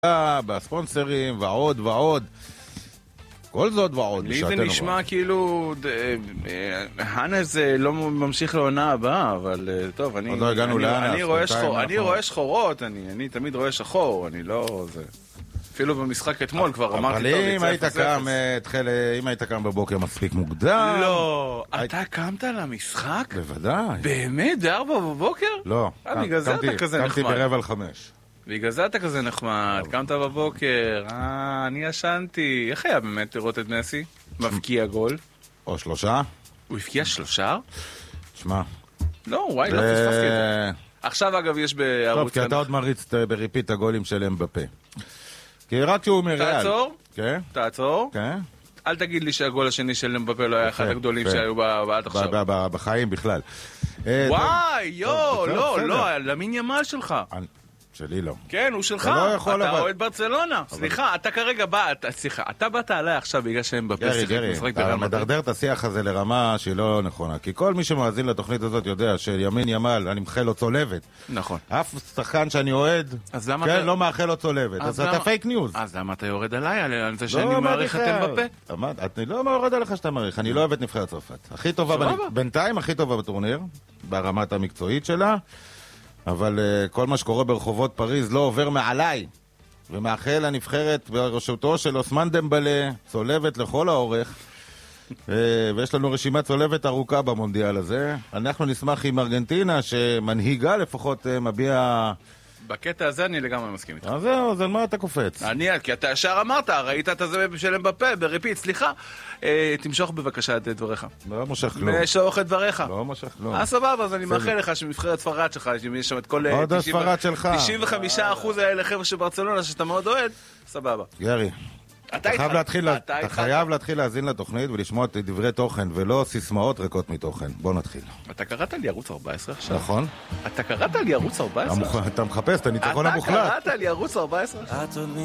בספונסרים ועוד ועוד. כל זאת ועוד. לי זה נשמע כאילו הנס לא ממשיך לעונה הבאה, אבל טוב, אני רואה שחורות, אני תמיד רואה שחור, אני לא זה. אפילו במשחק אתמול כבר אמרתי טוב, אבל אם היית קם בבוקר מספיק מוקדם. לא, אתה קמת למשחק? בוודאי. באמת? ב4 בבוקר? לא, בגלל זה אתה כזה נחמד. קמתי 4:45. בגלל זה אתה כזה נחמד, קמת בבוקר, אני ישנתי. איך היה באמת לראות את מסי? מבקיע גול? או 3. הוא הבקיע 3? שמע. לא, וואי, לא פספסתי את זה. עכשיו אגב יש בערוץ... טוב, כי אתה עוד מריץ בריפית הגולים שלהם בפה. כי רק שהוא מריאל. תעצור? כן? תעצור? כן? אל תגיד לי שהגול השני של אמבפה לא היה אחד הגדולים שהיו בעד עכשיו. בחיים בכלל. וואי, לא, למין ימל שלך. שלי לא. כן, הוא שלך. אתה אוהד ברצלונה. סליחה, אתה כרגע בא, אתה באת עליי עכשיו בגלל שהם בפסח. גרי, אתה מדרדר את השיח הזה לרמה שהיא לא נכונה. כי כל מי שמאזין לתוכנית הזאת יודע שימין ימל, אני מאחל לו צולבת. נכון. אף שחקן שאני אוהד, כן, לא מאחל לו צולבת. אז אתה פייק ניוז. אז למה אתה יורד עליי על זה שאני מעריך את אמבפה? אני לא יורד עליך שאתה מעריך, אני לא אוהב את נבחרת צרפת. הכי טובה, בינתיים הכי טובה בטורניר, ברמת המקצועית שלה. אבל כל מה שקורה ברחובות פריז לא עובר מעליי, ומאחל הנבחרת בראשותו של אוסמן דמבלה צולבת לכל האורך, ויש לנו רשימת צולבת ארוכה במונדיאל הזה. אנחנו נשמח עם ארגנטינה שמנהיגה לפחות מביע... בקטע הזה אני לגמרי מסכים איתך. אז זהו, אז על מה אתה קופץ? כי אתה ישר אמרת, ראית את זה שלם בפה, בריפית, סליחה. תמשוך בבקשה את דבריך. לא מושך כלום. משוך את דבריך. לא מושך כלום. סבבה, אז אני מאחל לך שמבחרת ספרד שלך, שיש שם את כל... עוד הספרד שלך. 95% האלה חבר'ה של ברצלונה שאתה מאוד אוהד, סבבה. גרי. אתה חייב להתחיל להאזין לתוכנית ולשמוע את דברי תוכן ולא סיסמאות ריקות מתוכן. בוא נתחיל. אתה קראת לי ערוץ 14 עכשיו? נכון. אתה קראת לי ערוץ 14? אתה מחפש את הניצחון המוחלט. אתה קראת לי ערוץ 14?